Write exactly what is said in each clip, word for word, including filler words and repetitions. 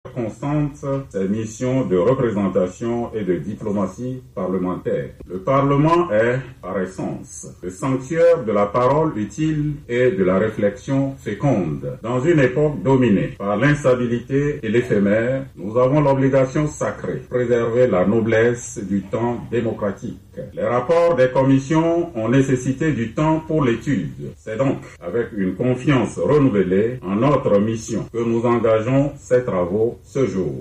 constante ses missions de représentation et de diplomatie parlementaire. Le Parlement est, par essence, le sanctuaire de la parole utile et de la réflexion féconde. Dans une époque dominée par l'instabilité et l'éphémère, nous avons l'obligation sacrée de préserver la noblesse du temps démocratique. Les rapports des commissions ont nécessité du temps pour l'étude. C'est donc avec une confiance renouvelée en notre mission que nous engageons ces travaux ce jour.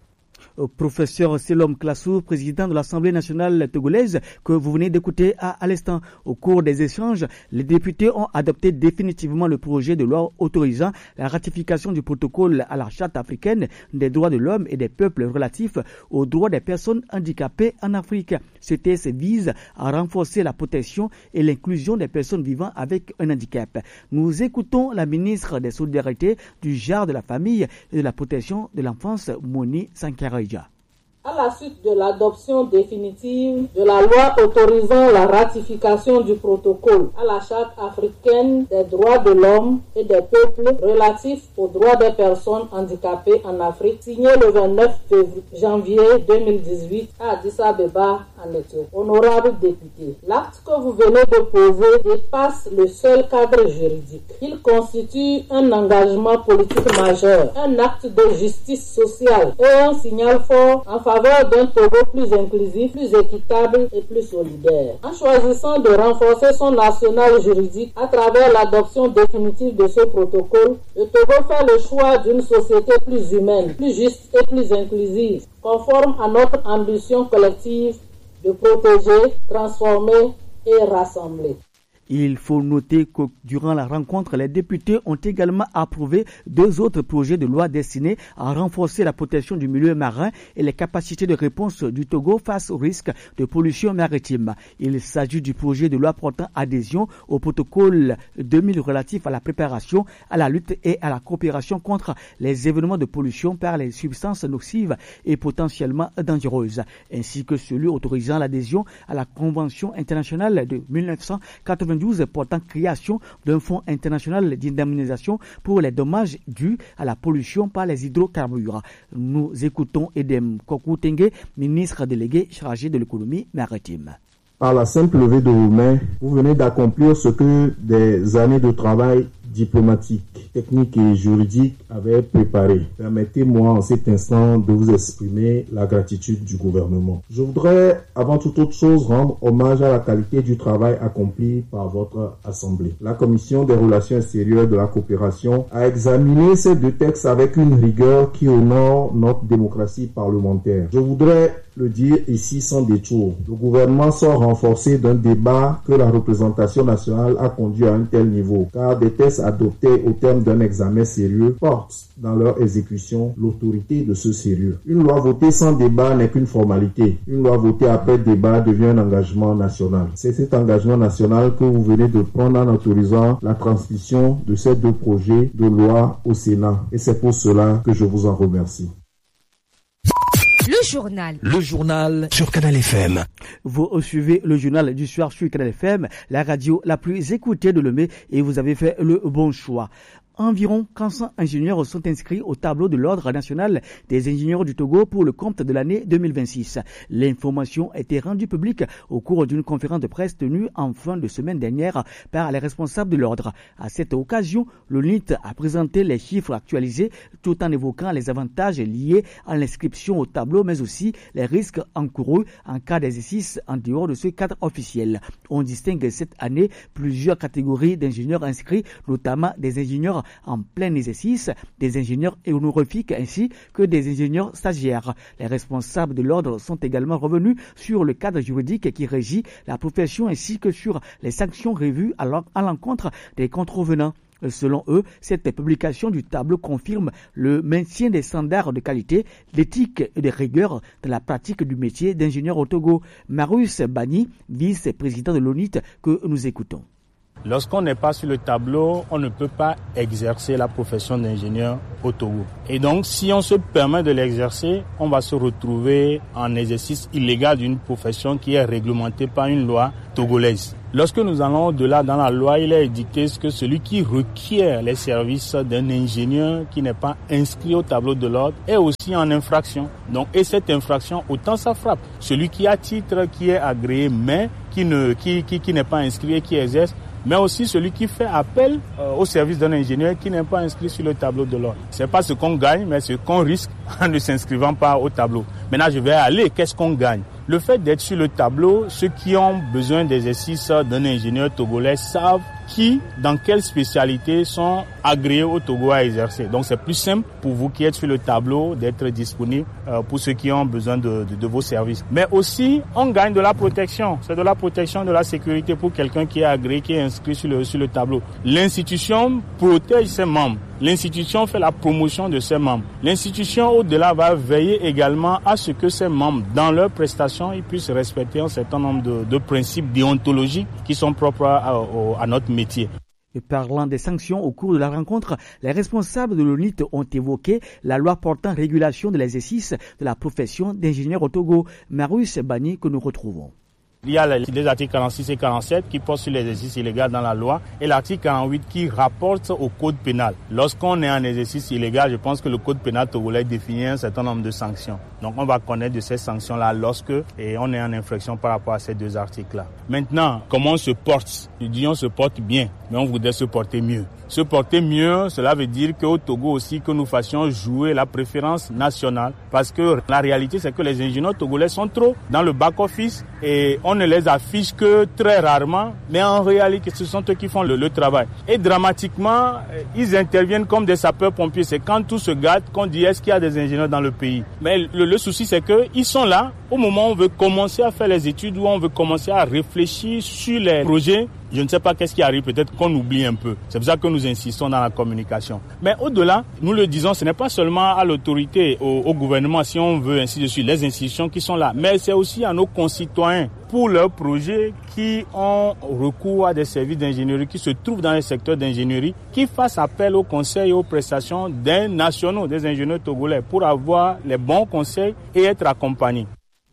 Professeur Selom Klassou, président de l'Assemblée nationale togolaise, que vous venez d'écouter à, à l'instant. Au cours des échanges, les députés ont adopté définitivement le projet de loi autorisant la ratification du protocole à la Charte africaine des droits de l'homme et des peuples relatifs aux droits des personnes handicapées en Afrique. Ce texte vise à renforcer la protection et l'inclusion des personnes vivant avec un handicap. Nous écoutons la ministre des Solidarités, du Genre, de la Famille et de la Protection de l'Enfance, Moni Sankaraya. À la suite de l'adoption définitive de la loi autorisant la ratification du protocole à la Charte africaine des droits de l'homme et des peuples relatifs aux droits des personnes handicapées en Afrique, signée le vingt-neuf janvier deux mille dix-huit à Addis Abeba en Éthiopie. Honorables députés, l'acte que vous venez de poser dépasse le seul cadre juridique. Il constitue un engagement politique majeur, un acte de justice sociale et un signal fort en faveur d'un Togo plus inclusif, plus équitable et plus solidaire. En choisissant de renforcer son arsenal juridique à travers l'adoption définitive de ce protocole, le Togo fait le choix d'une société plus humaine, plus juste et plus inclusive, conforme à notre ambition collective de protéger, transformer et rassembler. Il faut noter que durant la rencontre, les députés ont également approuvé deux autres projets de loi destinés à renforcer la protection du milieu marin et les capacités de réponse du Togo face au risque de pollution maritime. Il s'agit du projet de loi portant adhésion au protocole deux mille relatif à la préparation, à la lutte et à la coopération contre les événements de pollution par les substances nocives et potentiellement dangereuses, ainsi que celui autorisant l'adhésion à la Convention internationale de mille neuf cent quatre-vingt-douze portant création d'un fonds international d'indemnisation pour les dommages dus à la pollution par les hydrocarbures. Nous écoutons Edem Kokou-Tengue, ministre délégué chargé de l'économie maritime. Par la simple levée de vos mains, vous venez d'accomplir ce que des années de travail diplomatique, technique et juridique avaient préparé. Permettez-moi en cet instant de vous exprimer la gratitude du gouvernement. Je voudrais avant toute autre chose rendre hommage à la qualité du travail accompli par votre Assemblée. La Commission des relations extérieures de la coopération a examiné ces deux textes avec une rigueur qui honore notre démocratie parlementaire. Je voudrais le dire ici sans détour. Le gouvernement sort renforcé d'un débat que la représentation nationale a conduit à un tel niveau, car des textes adoptés au terme d'un examen sérieux portent dans leur exécution l'autorité de ce sérieux. Une loi votée sans débat n'est qu'une formalité. Une loi votée après débat devient un engagement national. C'est cet engagement national que vous venez de prendre en autorisant la transmission de ces deux projets de loi au Sénat. Et c'est pour cela que je vous en remercie. Le journal. Le journal sur Canal F M. Vous suivez le journal du soir sur Canal F M, la radio la plus écoutée de Lomé, et vous avez fait le bon choix. Environ quatre cents ingénieurs sont inscrits au tableau de l'Ordre national des ingénieurs du Togo pour le compte de l'année deux mille vingt-six. L'information a été rendue publique au cours d'une conférence de presse tenue en fin de semaine dernière par les responsables de l'Ordre. À cette occasion, le N I T a présenté les chiffres actualisés tout en évoquant les avantages liés à l'inscription au tableau, mais aussi les risques encourus en cas d'exercice en dehors de ce cadre officiel. On distingue cette année plusieurs catégories d'ingénieurs inscrits, notamment des ingénieurs en plein exercice, des ingénieurs honorifiques ainsi que des ingénieurs stagiaires. Les responsables de l'ordre sont également revenus sur le cadre juridique qui régit la profession ainsi que sur les sanctions revues à l'encontre des contrevenants. Selon eux, cette publication du tableau confirme le maintien des standards de qualité, d'éthique et de rigueur dans la pratique du métier d'ingénieur au Togo. Marius Bani, vice-président de l'O N I T, que nous écoutons. Lorsqu'on n'est pas sur le tableau, on ne peut pas exercer la profession d'ingénieur au Togo. Et donc, si on se permet de l'exercer, on va se retrouver en exercice illégal d'une profession qui est réglementée par une loi togolaise. Lorsque nous allons au-delà dans la loi, il est édicté que celui qui requiert les services d'un ingénieur qui n'est pas inscrit au tableau de l'ordre est aussi en infraction. Donc, et cette infraction, autant ça frappe. Celui qui a titre, qui est agréé, mais qui ne, qui, qui, qui n'est pas inscrit et qui exerce, mais aussi celui qui fait appel euh, au service d'un ingénieur qui n'est pas inscrit sur le tableau de l'ordre. C'est pas ce qu'on gagne, mais ce qu'on risque en ne s'inscrivant pas au tableau. Maintenant, je vais aller, qu'est-ce qu'on gagne? Le fait d'être sur le tableau, ceux qui ont besoin d'exercice d'un ingénieur togolais savent qui, dans quelle spécialité sont agréés au Togo à exercer. Donc c'est plus simple pour vous qui êtes sur le tableau d'être disponible euh, pour ceux qui ont besoin de, de, de vos services. Mais aussi, on gagne de la protection. C'est de la protection, de la sécurité pour quelqu'un qui est agréé, qui est inscrit sur le, sur le tableau. L'institution protège ses membres. L'institution fait la promotion de ses membres. L'institution, au-delà, va veiller également à ce que ses membres, dans leurs prestations, ils puissent respecter un certain nombre de, de principes déontologiques qui sont propres à, à, à notre métier. Et parlant des sanctions, au cours de la rencontre, les responsables de l'O N I T ont évoqué la loi portant régulation de l'exercice de la profession d'ingénieur au Togo. Marius Bani, que nous retrouvons. Il y a les articles quarante-six et quarante-sept qui portent sur l'exercice illégal dans la loi et l'article quarante-huit qui rapporte au code pénal. Lorsqu'on est en exercice illégal, je pense que le code pénal togolais définit un certain nombre de sanctions. Donc on va connaître de ces sanctions-là lorsque et on est en infraction par rapport à ces deux articles-là. Maintenant, comment on se porte? Je dis on se porte bien, mais on voudrait se porter mieux. Se porter mieux, cela veut dire qu'au Togo aussi, que nous fassions jouer la préférence nationale. Parce que la réalité, c'est que les ingénieurs togolais sont trop dans le back-office et on ne les affiche que très rarement. Mais en réalité, ce sont eux qui font le, le travail. Et dramatiquement, ils interviennent comme des sapeurs-pompiers. C'est quand tout se gâte qu'on dit est-ce qu'il y a des ingénieurs dans le pays. Mais le, le souci, c'est qu'ils sont là au moment où on veut commencer à faire les études, où on veut commencer à réfléchir sur les projets. Je ne sais pas qu'est-ce qui arrive, peut-être qu'on oublie un peu. C'est pour ça que nous insistons dans la communication. Mais au-delà, nous le disons, ce n'est pas seulement à l'autorité, au, au gouvernement, si on veut, ainsi de suite, les institutions qui sont là, mais c'est aussi à nos concitoyens pour leurs projets qui ont recours à des services d'ingénierie, qui se trouvent dans le secteur d'ingénierie, qui fassent appel aux conseils et aux prestations des nationaux, des ingénieurs togolais, pour avoir les bons conseils et être accompagnés.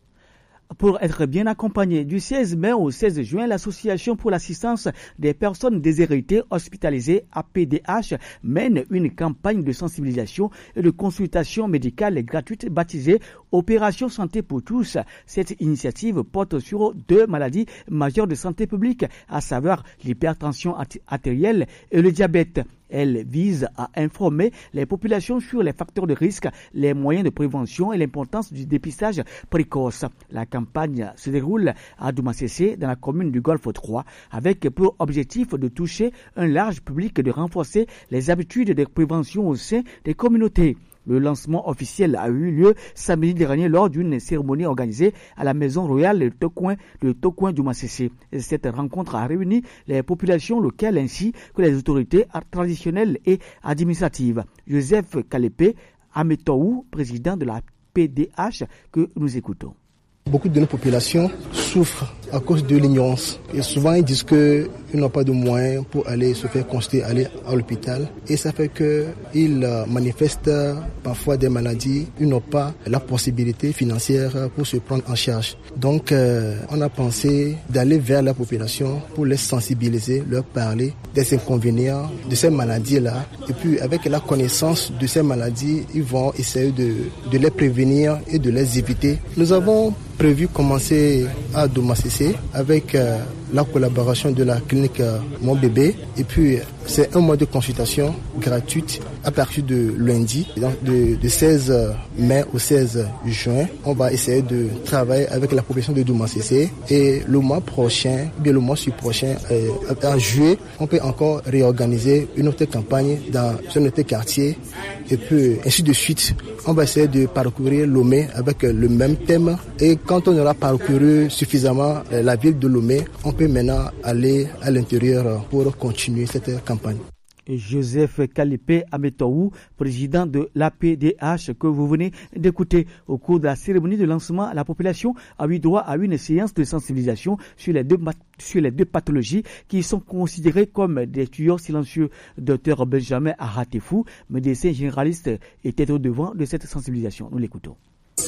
Pour être bien accompagné, du seize mai au seize juin, l'Association pour l'assistance des personnes déshéritées hospitalisées A P D H mène une campagne de sensibilisation et de consultation médicale gratuite baptisée Opération Santé pour tous. Cette initiative porte sur deux maladies majeures de santé publique, à savoir l'hypertension artérielle et le diabète. Elle vise à informer les populations sur les facteurs de risque, les moyens de prévention et l'importance du dépistage précoce. La campagne se déroule à Doumassessé, dans la commune du Golfe trois, avec pour objectif de toucher un large public et de renforcer les habitudes de prévention au sein des communautés. Le lancement officiel a eu lieu samedi dernier lors d'une cérémonie organisée à la Maison Royale de Tocoin de Tocoin Doumassessé. Cette rencontre a réuni les populations locales ainsi que les autorités traditionnelles et administratives. Joseph Kalépé Ametoou, président de la P D H, que nous écoutons. Beaucoup de nos populations souffrent à cause de l'ignorance. Et souvent, ils disent qu'ils n'ont pas de moyens pour aller se faire consulter, aller à l'hôpital. Et ça fait qu'ils manifestent parfois des maladies. Ils n'ont pas la possibilité financière pour se prendre en charge. Donc, euh, on a pensé d'aller vers la population pour les sensibiliser, leur parler des inconvénients de ces maladies-là. Et puis, avec la connaissance de ces maladies, ils vont essayer de, de les prévenir et de les éviter. Nous avons prévu commencer à Doumassessé avec euh, la collaboration de la clinique euh, Mon Bébé. Et puis, c'est un mois de consultation gratuite à partir de lundi, donc de, de seize mai au seize juin. On va essayer de travailler avec la population de Doumassessé. Et le mois prochain, bien le mois prochain, euh, en juillet, on peut encore réorganiser une autre campagne dans un autre quartier. Et puis, ainsi de suite. On va essayer de parcourir Lomé avec le même thème. Et quand on aura parcouru suffisamment la ville de Lomé, on peut maintenant aller à l'intérieur pour continuer cette campagne. Joseph Kalépé Ametoou, président de l'A P D H, que vous venez d'écouter. Au cours de la cérémonie de lancement, la population a eu droit à une séance de sensibilisation sur les deux, sur les deux pathologies qui sont considérées comme des tueurs silencieux. Docteur Benjamin Aratefou, médecin généraliste, était au devant de cette sensibilisation. Nous l'écoutons. ces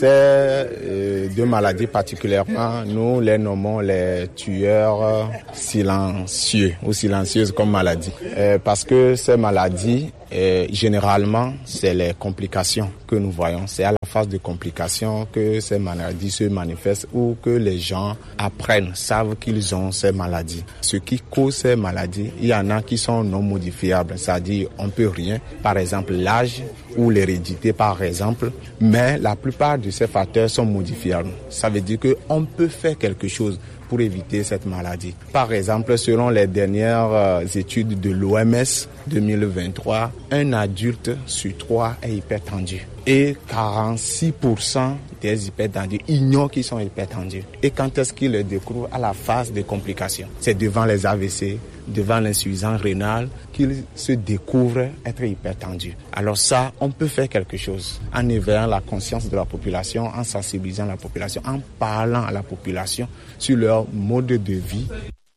euh, deux maladies particulièrement, nous les nommons les tueurs silencieux ou silencieuses comme maladie. Euh, parce que ces maladies, euh, généralement, c'est les complications que nous voyons. C'est à la phase de complications que ces maladies se manifestent ou que les gens apprennent, savent qu'ils ont ces maladies. Ce qui cause ces maladies, il y en a qui sont non modifiables, c'est-à-dire on peut rien. Par exemple, l'âge ou l'hérédité, par exemple. Mais la plupart de ces facteurs sont modifiables. Ça veut dire qu'on peut faire quelque chose pour éviter cette maladie. Par exemple, selon les dernières études de l'O M S deux mille vingt-trois, un adulte sur trois est hypertendu. Et quarante-six pour cent des hypertendus ignorent qu'ils sont hypertendus. Et quand est-ce qu'ils le découvrent? À la phase des complications. C'est devant les A V C, devant l'insuffisance rénale, qu'ils se découvrent être hypertendus. Alors ça, on peut faire quelque chose en éveillant la conscience de la population, en sensibilisant la population, en parlant à la population sur leur mode de vie.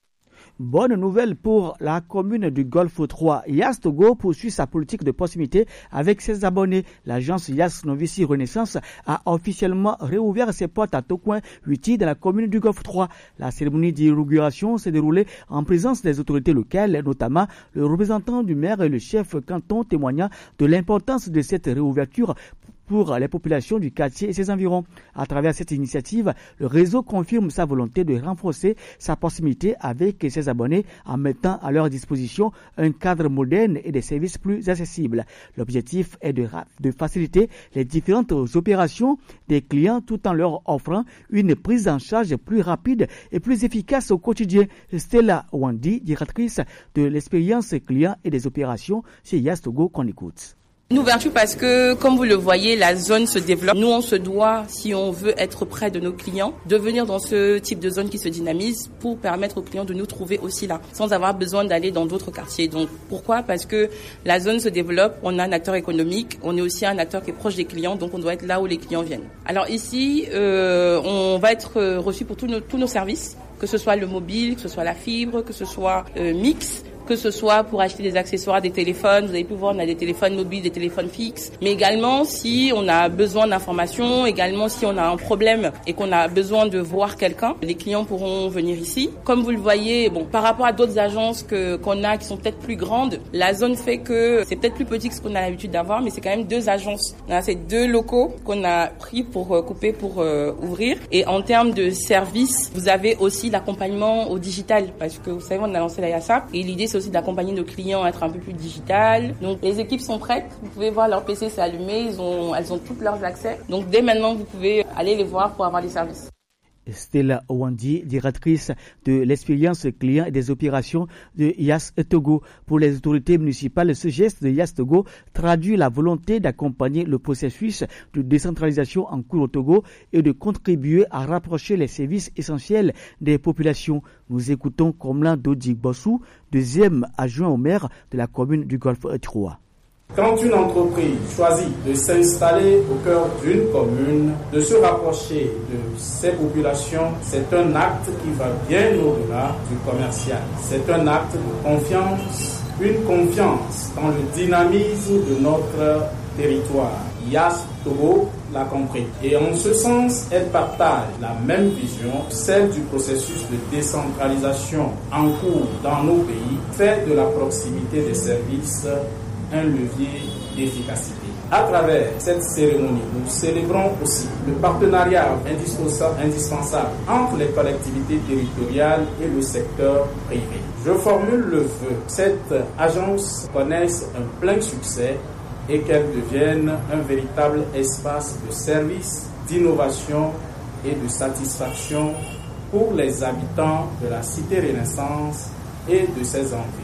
Bonne nouvelle pour la commune du Golfe trois. Yas Togo poursuit sa politique de proximité avec ses abonnés. L'agence Yas Novici Renaissance a officiellement réouvert ses portes à Tokoin, Huiti, dans la commune du Golfe trois. La cérémonie d'inauguration s'est déroulée en présence des autorités locales, notamment le représentant du maire et le chef canton, témoignant de l'importance de cette réouverture pour les populations du quartier et ses environs. À travers cette initiative, le réseau confirme sa volonté de renforcer sa proximité avec ses abonnés en mettant à leur disposition un cadre moderne et des services plus accessibles. L'objectif est de, de faciliter les différentes opérations des clients tout en leur offrant une prise en charge plus rapide et plus efficace au quotidien. Stella Wandi, directrice de l'expérience client et des opérations chez Yas Togo, qu'on écoute. Une ouverture parce que, comme vous le voyez, la zone se développe. Nous, on se doit, si on veut être près de nos clients, de venir dans ce type de zone qui se dynamise pour permettre aux clients de nous trouver aussi là, sans avoir besoin d'aller dans d'autres quartiers. Donc, pourquoi? Parce que la zone se développe, on a un acteur économique, on est aussi un acteur qui est proche des clients, donc on doit être là où les clients viennent. Alors ici, euh, on va être reçu pour tous nos, tous nos services, que ce soit le mobile, que ce soit la fibre, que ce soit euh, mix, que ce soit pour acheter des accessoires, des téléphones. Vous avez pu voir, on a des téléphones mobiles, des téléphones fixes. Mais également, si on a besoin d'informations, également si on a un problème et qu'on a besoin de voir quelqu'un, les clients pourront venir ici. Comme vous le voyez, bon, par rapport à d'autres agences que qu'on a qui sont peut-être plus grandes, la zone fait que c'est peut-être plus petit que ce qu'on a l'habitude d'avoir, mais c'est quand même deux agences. On a ces deux locaux qu'on a pris pour euh, couper pour euh, ouvrir. Et en termes de services, vous avez aussi l'accompagnement au digital, parce que vous savez, on a lancé la YASAP et l'idée c'est aussi d'accompagner nos clients à être un peu plus digital. Donc les équipes sont prêtes, vous pouvez voir leur P C c'est allumé, ils ont, elles ont tous leurs accès. Donc dès maintenant vous pouvez aller les voir pour avoir des services. Stella Owandi, directrice de l'expérience client et des opérations de Yas Togo. Pour les autorités municipales, ce geste de Yas Togo traduit la volonté d'accompagner le processus de décentralisation en cours au Togo et de contribuer à rapprocher les services essentiels des populations. Nous écoutons Komlan Dodi Bossou, deuxième adjoint au maire de la commune du Golfe trois. Quand une entreprise choisit de s'installer au cœur d'une commune, de se rapprocher de ses populations, c'est un acte qui va bien au-delà du commercial. C'est un acte de confiance, une confiance dans le dynamisme de notre territoire. Yas Togo l'a compris. Et en ce sens, elle partage la même vision, celle du processus de décentralisation en cours dans nos pays, fait de la proximité des services un levier d'efficacité. À travers cette cérémonie, nous célébrons aussi le partenariat indispensable entre les collectivités territoriales et le secteur privé. Je formule le vœu que cette agence connaisse un plein succès et qu'elle devienne un véritable espace de service, d'innovation et de satisfaction pour les habitants de la cité Renaissance et de ses environs.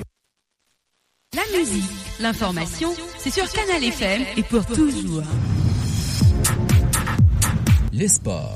La musique, l'information, c'est sur Canal F M et pour toujours. Les sports.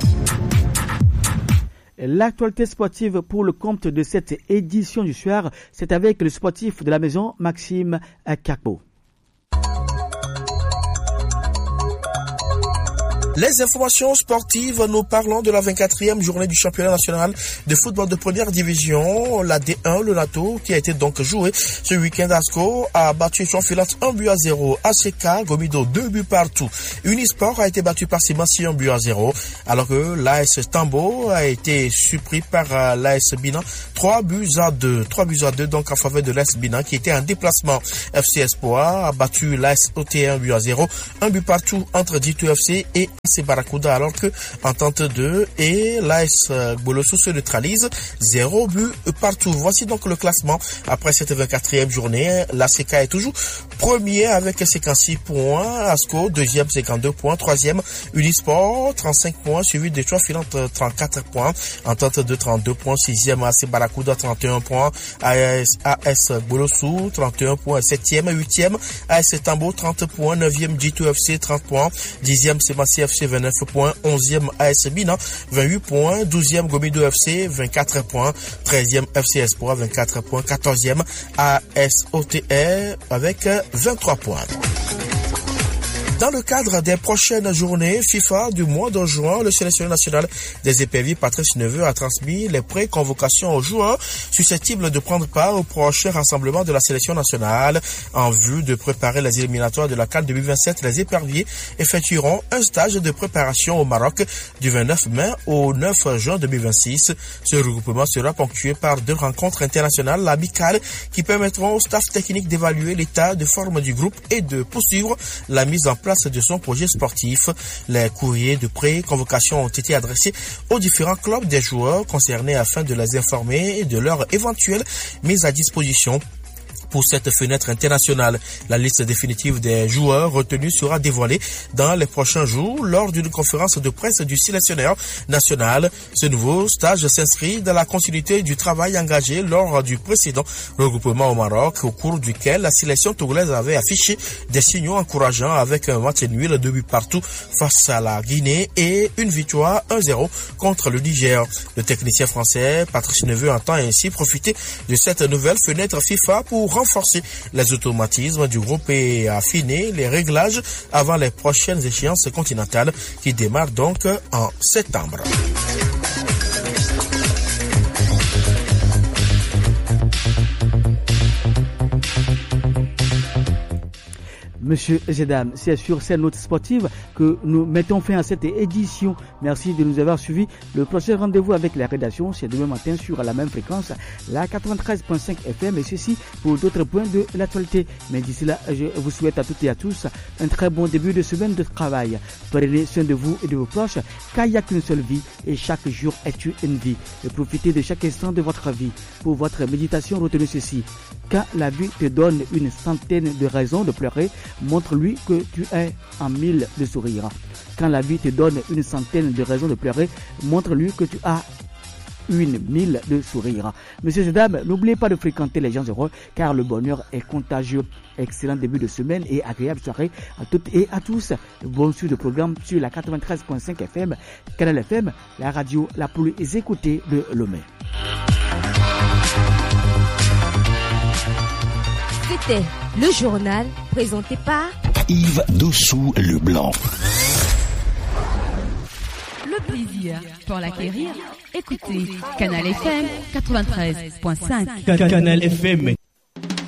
L'actualité sportive pour le compte de cette édition du soir, c'est avec le sportif de la maison, Maxime Kakbo. Les informations sportives, nous parlons de la vingt-quatrième journée du championnat national de football de première division, la D un, le NATO, qui a été donc joué ce week-end. Asco a battu Chonfilat un but à zéro. A C K, Gomido, deux buts partout. Unisport a été battu par Simansi un but à zéro, alors que l'A S Tambo a été surpris par l'A S Bina, trois buts à deux. trois buts à deux donc en faveur de l'A S Bina qui était en déplacement. F C Espoir a battu l'A S O T un but à zéro. Un but partout entre Dito F C et c'est Barracuda, alors que Entente deux et l'A S Gbolosu se neutralisent zéro but partout. Voici donc le classement après cette vingt-quatrième journée. L'A C K est toujours premier avec cinquante-six points, Asco deuxième cinquante-deux points, troisième Unisport trente-cinq points, suivi de Chonfilat trente-quatre points, Entente deux trente-deux points, sixième A C Barracuda trente et un points, A S Gbolosu trente et un points, septième, huitième A S Tambo trente points, neuvième Dito F C trente points, dixième Simansi F C vingt-neuf points, onzième A S Bina vingt-huit points, douzième Gomido F C vingt-quatre points, treizième F C Espoir vingt-quatre points, quatorzième A S O T R avec vingt-trois points. Dans le cadre des prochaines journées FIFA du mois de juin, le sélectionneur national des éperviers Patrice Neveu a transmis les pré-convocations aux joueurs susceptibles de prendre part au prochain rassemblement de la sélection nationale. En vue de préparer les éliminatoires de la CAN deux mille vingt-sept, les éperviers effectueront un stage de préparation au Maroc du vingt-neuf mai au neuf juin deux mille vingt-six. Ce regroupement sera ponctué par deux rencontres internationales amicales qui permettront au staff technique d'évaluer l'état de forme du groupe et de poursuivre la mise en place de son projet sportif. Les courriers de pré-convocation ont été adressés aux différents clubs des joueurs concernés afin de les informer de leur éventuelle mise à disposition. Pour cette fenêtre internationale, la liste définitive des joueurs retenus sera dévoilée dans les prochains jours lors d'une conférence de presse du sélectionneur national. Ce nouveau stage s'inscrit dans la continuité du travail engagé lors du précédent regroupement au Maroc, au cours duquel la sélection togolaise avait affiché des signaux encourageants avec un match nul, deux buts partout face à la Guinée et une victoire un zéro contre le Niger. Le technicien français Patrice Neveu entend ainsi profiter de cette nouvelle fenêtre FIFA pour renforcer les automatismes du groupe et affiner les réglages avant les prochaines échéances continentales qui démarrent donc en septembre. Monsieur Zedam, c'est sur ces notes sportives que nous mettons fin à cette édition. Merci de nous avoir suivis. Le prochain rendez-vous avec la rédaction, c'est demain matin sur la même fréquence, la quatre-vingt-treize virgule cinq F M, et ceci pour d'autres points de l'actualité. Mais d'ici là, je vous souhaite à toutes et à tous un très bon début de semaine de travail. Prenez soin de vous et de vos proches, car il n'y a qu'une seule vie et chaque jour est une vie. Et profitez de chaque instant de votre vie. Pour votre méditation, retenez ceci. Quand la vie te donne une centaine de raisons de pleurer, montre-lui que tu es en mille de sourire. Quand la vie te donne une centaine de raisons de pleurer, montre-lui que tu as une mille de sourire. Messieurs et dames, n'oubliez pas de fréquenter les gens heureux, car le bonheur est contagieux. Excellent début de semaine et agréable soirée à toutes et à tous. Bon suite de programme sur la quatre-vingt-treize virgule cinq F M, Canal F M, la radio la plus écoutée de Lomé. C'était le journal présenté par Yves Dossou Leblanc. Le plaisir pour l'acquérir, écoutez Canal F M quatre-vingt-treize virgule cinq. Canal F M.